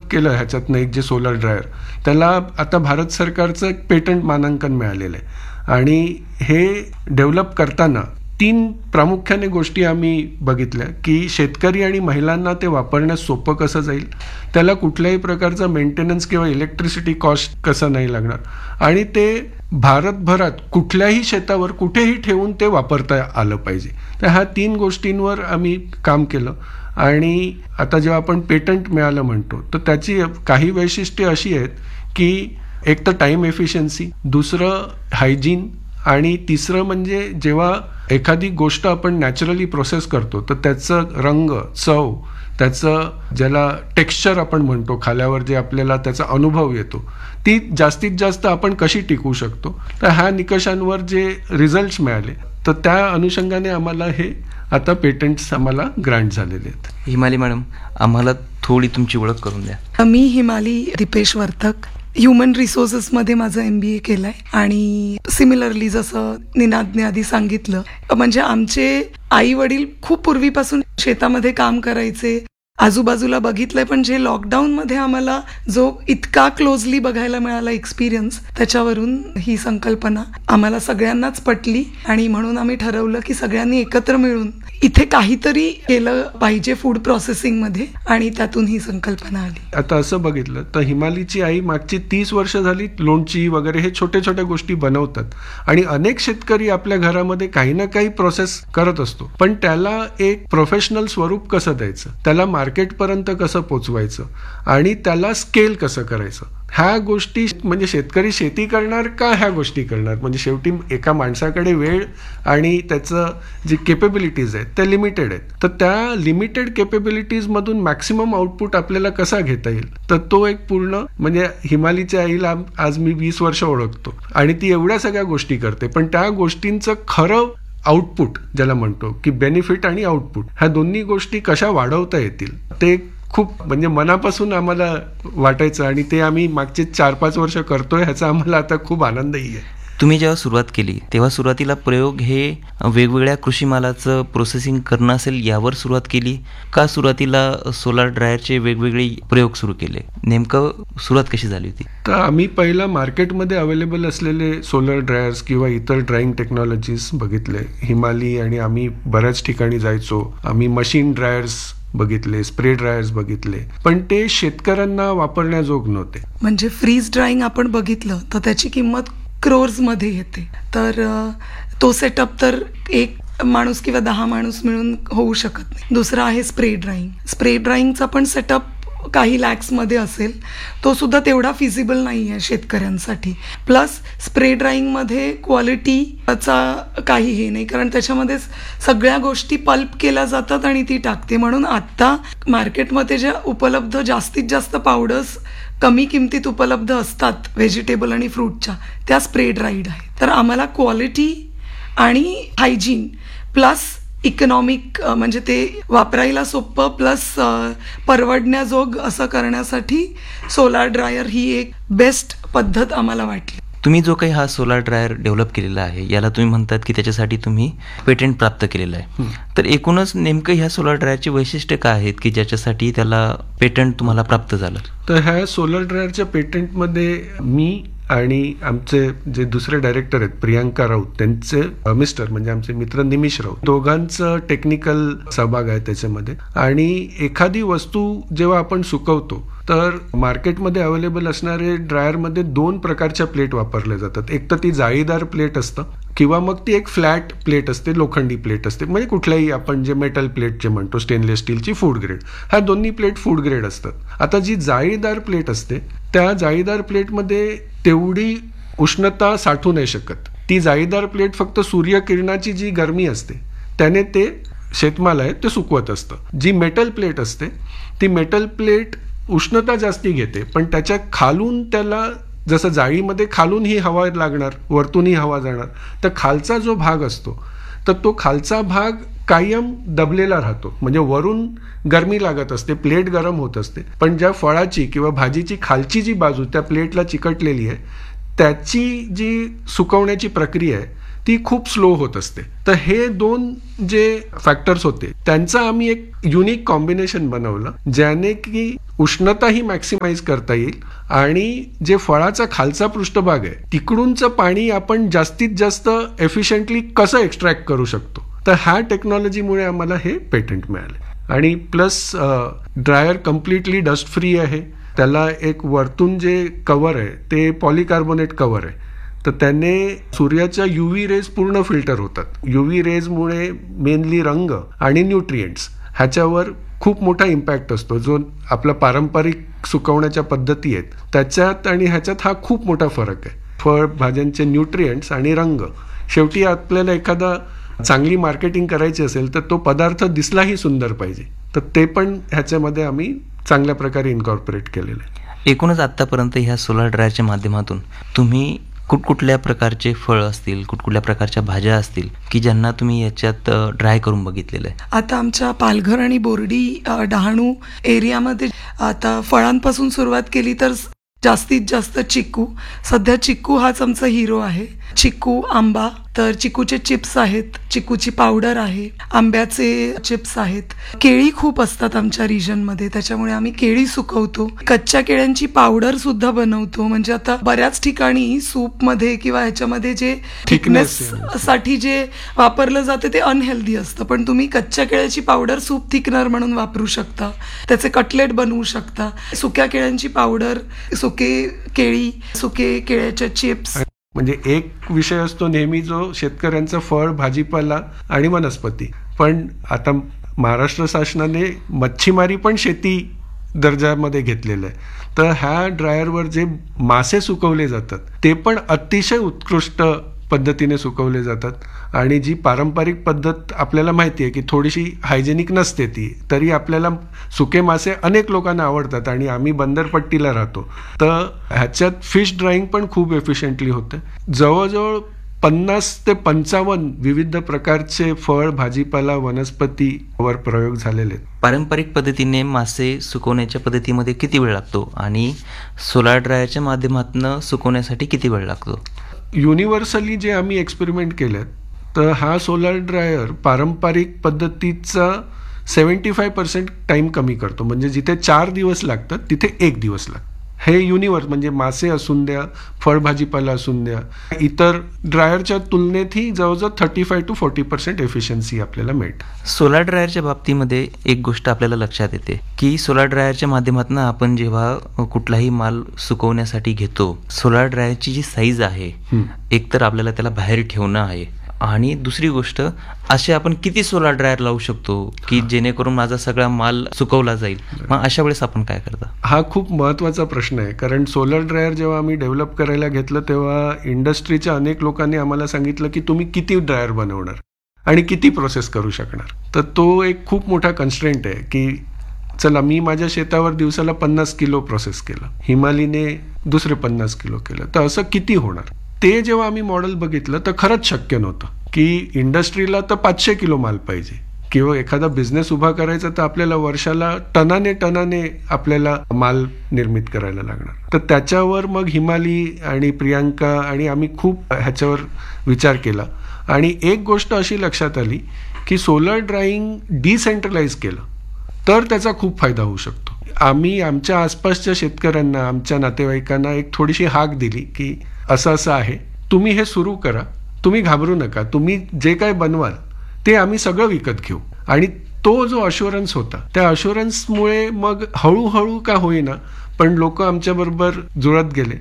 केलं ह्याच्यातनं एक जे सोलर ड्रायर, त्याला आता भारत सरकारचं एक पेटंट मानांकन मिळालेलं आहे. आणि हे डेव्हलप करताना 3 प्रामुख्याने गोष्टी आम्ही बघितल्या की शेतकरी आणि महिलांना ते वापरण्यास सोपं कसं जाईल, त्याला कुठल्याही प्रकारचा मेंटेनन्स किंवा इलेक्ट्रिसिटी कॉस्ट कसं नाही लागणार, आणि ते भारतभरात कुठल्याही शेतावर कुठेही ठेवून ते वापरता आलं पाहिजे. तर ह्या 3 गोष्टींवर आम्ही काम केलं. आणि आता जेव्हा आपण पेटंट मिळालं म्हणतो तर त्याची काही वैशिष्ट्ये अशी आहेत की एक तर टाईम एफिशियन्सी, दुसरं हायजीन, आणि तिसरं म्हणजे जेव्हा एखादी गोष्ट आपण नॅचरली प्रोसेस करतो तर त्याचं रंग, चव, त्याचं ज्याला टेक्स्चर आपण म्हणतो, खाल्यावर जे आपल्याला त्याचा अनुभव येतो, ती जास्तीत जास्त आपण कशी टिकवू शकतो. तर ह्या निकषांवर जे रिझल्ट्स मिळाले तर त्या अनुषंगाने आम्हाला हे आता पेटंट्स आम्हाला ग्रांट झालेले आहेत. हिमाली मॅडम, आम्हाला थोडी तुमची ओळख करून द्या. मी हिमाली दीपेश वर्तक, ह्युमन रिसोर्सेसमध्ये माझं MBA केलं आहे. आणि सिमिलरली जसं निनादने आधी सांगितलं, म्हणजे आमचे आई वडील खूप पूर्वीपासून शेतामध्ये काम करायचे, आजूबाजूला बघितलंय, पण जे लॉकडाऊनमध्ये आम्हाला जो इतका क्लोजली बघायला मिळाला एक्सपिरियन्स, त्याच्यावरून ही संकल्पना आम्हाला सगळ्यांनाच पटली. आणि म्हणून आम्ही ठरवलं की सगळ्यांनी एकत्र मिळून इथे काहीतरी केलं पाहिजे फूड प्रोसेसिंगमध्ये, आणि त्यातून ही संकल्पना आली. आता असं बघितलं तर हिमालीची आई मागची 30 वर्ष झाली लोणची वगैरे हे छोट्या छोट्या गोष्टी बनवतात. आणि अनेक शेतकरी आपल्या घरामध्ये काही ना काही प्रोसेस करत असतो, पण त्याला एक प्रोफेशनल स्वरूप कसं द्यायचं, त्याला मार्केटपर्यंत कसं पोचवायचं, आणि त्याला स्केल कसं करायचं, ह्या गोष्टी म्हणजे शेतकरी शेती करणार का ह्या गोष्टी करणार, म्हणजे शेवटी एका माणसाकडे वेळ आणि त्याचं जे केपेबिलिटीज आहेत त्या लिमिटेड आहेत. तर त्या लिमिटेड केपेबिलिटीजमधून मॅक्सिमम आउटपुट आपल्याला कसा घेता येईल, तर तो एक पूर्ण म्हणजे हिमालीच्या आईला आज मी 20 वर्ष ओळखतो आणि ती एवढ्या सगळ्या गोष्टी करते, पण त्या गोष्टींचं खरं आउटपुट ज्याला म्हणतो की बेनिफिट आणि आउटपुट, ह्या दोन्ही गोष्टी कशा वाढवता येतील ते खूप म्हणजे मनापासून आम्हाला वाटायचं. आणि ते आम्ही मागचे 4-5 वर्ष करतोय, ह्याचा आम्हाला आता खूप आनंदही आहे. तुम्ही जेव्हा सुरुवात केली तेव्हा सुरुवातीला प्रयोग हे वेगवेगळ्या कृषी मालाचं प्रोसेसिंग करणं असेल यावर सुरुवात केली का सुरुवातीला सोलार ड्रायरचे वेगवेगळे प्रयोग सुरू केले, नेमकं सुरुवात कशी झाली होती? तर आम्ही पहिला मार्केटमध्ये अवेलेबल असलेले सोलर ड्रायर्स किंवा इतर ड्रायिंग टेक्नॉलॉजीज बघितले. हिमाली आणि आम्ही बऱ्याच ठिकाणी जायचो. आम्ही मशीन ड्रायर्स बघितले, स्प्रे ड्रायर्स बघितले, पण ते शेतकऱ्यांना वापरण्याजोग नव्हते. म्हणजे फ्रीज ड्रायिंग आपण बघितलं तर त्याची किंमत क्रोर्समध्ये येते. तर तो सेटअप तर एक माणूस किंवा 10 माणूस मिळून होऊ शकत नाही. दुसरा आहे स्प्रे ड्रायिंग. स्प्रे ड्रायिंगचा पण सेटअप काही लॅक्समध्ये असेल, तो सुद्धा तेवढा फिजिबल नाही आहे शेतकऱ्यांसाठी. प्लस स्प्रे ड्रायिंगमध्ये क्वालिटीचा काही हे नाही, कारण त्याच्यामध्ये सगळ्या गोष्टी पल्प केल्या जातात आणि ती टाकते. म्हणून आत्ता मार्केटमध्ये ज्या उपलब्ध जास्तीत जास्त पावडर्स कमी किमतीत उपलब्ध असतात व्हेजिटेबल आणि फ्रूटच्या, त्या स्प्रे ड्राईड आहेत. तर आम्हाला क्वालिटी आणि हायजीन प्लस इकॉनॉमिक म्हणजे ते वापरायला सोपं प्लस परवडण्याजोग असं करण्यासाठी सोलार ड्रायर ही एक बेस्ट पद्धत आम्हाला वाटली. तुम्ही जो काही हा सोलार ड्रायर डेव्हलप केलेला आहे याला तुम्ही म्हणतात की त्याच्यासाठी तुम्ही पेटंट प्राप्त केलेलं आहे, तर एकूणच नेमकं ह्या सोलार ड्रायरचे वैशिष्ट्य काय आहेत की ज्याच्यासाठी त्याला पेटंट तुम्हाला प्राप्त झालं? तर ह्या सोलर ड्रायरच्या पेटंटमध्ये मी आणि आमचे जे दुसरे डायरेक्टर आहेत प्रियांका राऊत, त्यांचे मिस्टर म्हणजे आमचे मित्र निमिष राऊत, दोघांचं टेक्निकल सहभाग आहे त्याच्यामध्ये. आणि एखादी वस्तू जेव्हा आपण सुकवतो तर मार्केटमध्ये अवेलेबल असणारे ड्रायरमध्ये 2 प्रकारच्या प्लेट वापरल्या जातात. एक तर ती जाळीदार प्लेट असतं किंवा मग ती एक फ्लॅट प्लेट असते, लोखंडी प्लेट असते, म्हणजे कुठल्याही आपण जे मेटल प्लेट जे म्हणतो स्टेनलेस स्टीलची फूड ग्रेड, ह्या दोन्ही प्लेट फूड ग्रेड असतात. आता जी जाळीदार प्लेट असते त्या जाळीदार प्लेटमध्ये तेवढी उष्णता साठवू नाही शकत. ती जाळीदार प्लेट फक्त सूर्यकिरणाची जी गरमी असते त्याने ते शेतमाल आहे ते सुकवत असतं. जी मेटल प्लेट असते ती मेटल प्लेट उष्णता जास्ती घेते, पण त्याच्या खालून त्याला जसं जाळीमध्ये खालून ही हवा लागणार वरतूनही हवा जाणार, तर खालचा जो भाग असतो तर तो खालचा भाग कायम दबलेला राहतो. म्हणजे वरून गरमी लागत असते, प्लेट गरम होत असते, पण ज्या फळाची किंवा भाजीची खालची जी बाजू त्या प्लेटला चिकटलेली आहे त्याची जी सुकवण्याची प्रक्रिया आहे ती खूप स्लो होत असते. तर हे दोन जे फॅक्टर्स होते त्यांचं आम्ही एक युनिक कॉम्बिनेशन बनवलं, ज्याने की उष्णताही मॅक्सिमाइज करता येईल आणि जे फळाचा खालचा पृष्ठभाग आहे तिकडूनचं पाणी आपण जास्तीत जास्त एफिशियंटली कसं एक्स्ट्रॅक्ट करू शकतो. तर ह्या टेक्नॉलॉजीमुळे आम्हाला हे पेटंट मिळाले. आणि plus dryer completely dust free आहे. त्याला एक वरतून जे कव्हर आहे ते पॉलिकार्बोनेट कव्हर आहे. तर त्याने सूर्याच्या UV रेज पूर्ण फिल्टर होतात. UV रेजमुळे मेनली रंग आणि न्यूट्रिएंट्स ह्याच्यावर खूप मोठा इम्पॅक्ट असतो. जो आपला पारंपरिक सुकवण्याच्या पद्धती आहेत त्याच्यात आणि ह्याच्यात हा खूप मोठा फरक आहे. फळ भाज्यांचे न्यूट्रिएंट्स आणि रंग. शेवटी आपल्याला एखादा चांगली मार्केटिंग करायची असेल तर तो पदार्थ दिसलाही सुंदर पाहिजे. तर ते पण ह्याच्यामध्ये आम्ही चांगल्या प्रकारे इन्कॉर्पोरेट केलेलं आहे. एकूणच आतापर्यंत ह्या सोलार ड्रायरच्या माध्यमातून तुम्ही कुठकुठल्या प्रकारचे फळ असतील, कुठकुठल्या प्रकारच्या भाज्या असतील की ज्यांना तुम्ही याच्यात ड्राय करून बघितलेलं आहे? आता आमच्या पालघर आणि बोर्डी डहाणू एरियामध्ये आता फळांपासून सुरुवात केली तर जास्तीत जास्त चिक्कू. सध्या चिक्कू हाच आमचा हिरो आहे. चिक्कू, आंबा, तर चिक्कूचे चिप्स आहेत, चिक्कूची पावडर आहे, आंब्याचे चिप्स आहेत. केळी खूप असतात आमच्या रिजनमध्ये, त्याच्यामुळे आम्ही केळी सुकवतो. कच्च्या केळ्यांची पावडर सुद्धा बनवतो. म्हणजे आता बऱ्याच ठिकाणी सूपमध्ये किंवा ह्याच्यामध्ये जे थिकनेस साठी जे वापरलं जाते ते अनहेल्दी असतं, पण तुम्ही कच्च्या केळ्याची पावडर सूप थिकनर म्हणून वापरू शकता. त्याचे कटलेट बनवू शकता. सुक्या केळ्यांची पावडर, सुके केळी, सुके केळ्याच्या चिप्स. म्हणजे एक विषय असतो नेहमी जो शेतकऱ्यांचा फळ, भाजीपाला आणि वनस्पती. पण आता महाराष्ट्र शासनाने मच्छीमारी पण शेती दर्जामध्ये घेतलेलं आहे. तर ह्या ड्रायरवर जे मासे सुकवले जातात ते पण अतिशय उत्कृष्ट पद्धतीने सुकवले जातात. आणि जी पारंपरिक पद्धत आपल्याला माहिती आहे की थोडीशी हायजेनिक नसते ती, तरी आपल्याला सुके मासे अनेक लोकांना आवडतात आणि आम्ही बंदरपट्टीला राहतो. तर ह्याच्यात फिश ड्राईंग पण खूप एफिशियंटली होतं. जवळजवळ 50 ते 55 विविध प्रकारचे फळ, भाजीपाला, वनस्पतीवर प्रयोग झालेले आहेत. पारंपरिक पद्धतीने मासे सुकवण्याच्या पद्धतीमध्ये किती वेळ लागतो आणि सोलार ड्रायरच्या माध्यमातून सुकवण्यासाठी किती वेळ लागतो? युनिव्हर्सली जे आम्ही एक्सपेरिमेंट केलेत तर हा सोलार ड्रायर पारंपरिक पद्धतीचा 75% टाइम कमी करतो. म्हणजे जिथे 4 दिवस लागतात तिथे 1 दिवस लागतो. हे युनिव्हर्स म्हणजे मासे असून द्या, फळभाजीपाला असून द्या, इतर ड्रायरच्या तुलनेतही जवळजवळ 35 to 40% एफिशियन्सी आपल्याला मिळते. सोलार ड्रायरच्या बाबतीमध्ये एक गोष्ट आपल्याला लक्षात येते की सोलार ड्रायरच्या माध्यमातून आपण जेव्हा कुठलाही माल सुकवण्यासाठी घेतो, सोलार ड्रायरची जी साईज आहे, एक तर आपल्याला त्याला बाहेर ठेवणं आहे आणि दुसरी गोष्ट असे आपण किती सोलार ड्रायर लावू शकतो की जेणेकरून माझा सगळा माल सुकवला जाईल. मग अशा वेळेस आपण काय करता? हा खूप महत्त्वाचा प्रश्न आहे. कारण सोलर ड्रायर जेव्हा आम्ही डेव्हलप करायला घेतलं तेव्हा इंडस्ट्रीच्या अनेक लोकांनी आम्हाला सांगितलं की तुम्ही किती ड्रायर बनवणार आणि किती प्रोसेस करू शकणार. तर तो एक खूप मोठा कन्स्ट्रेंट आहे की चला मी माझ्या शेतावर दिवसाला 50 किलो प्रोसेस केलं, हिमालीने दुसरे 50 किलो केलं, तर असं किती होणार. ते जेव्हा आम्ही मॉडेल बघितलं तर खरंच शक्य नव्हतं की इंडस्ट्रीला तर 500 किलो माल पाहिजे किंवा एखादा बिझनेस उभा करायचा तर आपल्याला वर्षाला टनाने आपल्याला माल निर्मित करायला लागणार. तर त्याच्यावर मग हिमाली आणि प्रियांका आणि आम्ही खूप ह्याच्यावर विचार केला. आणि एक गोष्ट अशी लक्षात आली की सोलर ड्राईंग डिसेंट्रलाइज केलं तर त्याचा खूप फायदा होऊ शकतो. आम्ही आमच्या आसपासच्या शेतकऱ्यांना, आमच्या नातेवाईकांना एक थोडीशी हाक दिली की असं आहे, तुम्ही हे सुरू करा, तुम्ही घाबरू नका, तुम्ही जे काय बनवाल ते आम्ही सगळं विकत घेऊ. आणि तो जो अश्युरन्स होता, त्या अश्युरन्समुळे मग हळूहळू का होईना पण लोक आमच्याबरोबर जुळत गेले.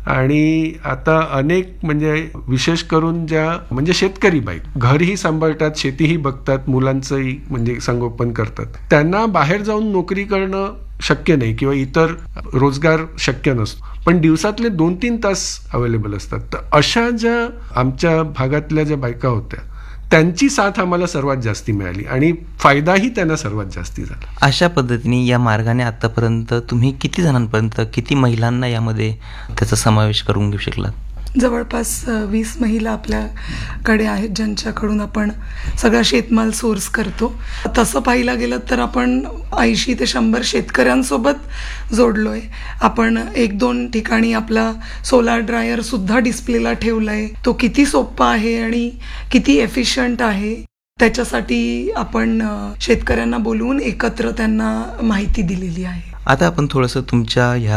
आणि आता अनेक म्हणजे विशेष करून ज्या म्हणजे शेतकरी बाई घरही सांभाळतात, शेतीही बघतात, मुलांचंही म्हणजे संगोपन करतात, त्यांना बाहेर जाऊन नोकरी करणं शक्य नाही किंवा इतर रोजगार शक्य नसतो, पण दिवसातले 2-3 तास अवेलेबल असतात. तर अशा ज्या आमच्या भागातल्या ज्या बायका होत्या त्यांची साथ आम्हाला सर्वात जास्ती मिळाली आणि फायदाही त्यांना सर्वात जास्ती झाला. अशा पद्धतीने या मार्गाने आतापर्यंत तुम्ही किती जणांपर्यंत, किती महिलांना यामध्ये त्याचा समावेश करून घेऊ शकलात? जवळपास 20 महिला आपल्याकडे आहेत ज्यांच्याकडून आपण सगळा शेतमाल सोर्स करतो. तसं पाहायला गेलं तर आपण 80 ते 100 शेतकऱ्यांसोबत जोडलो आहे. आपण 1-2 ठिकाणी आपला सोलार ड्रायर सुद्धा डिस्प्लेला ठेवला आहे. तो किती सोपा आहे आणि किती एफिशियंट आहे त्याच्यासाठी आपण शेतकऱ्यांना बोलवून एकत्र त्यांना माहिती दिलेली आहे. आता आपण थोडंसं तुमच्या ह्या